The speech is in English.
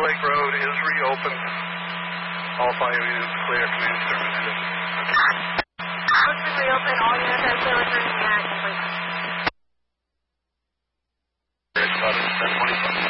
Silver Lake Road is reopened. All 5 units clear. Command terminated. Roads been reopened. All units are clear. Returning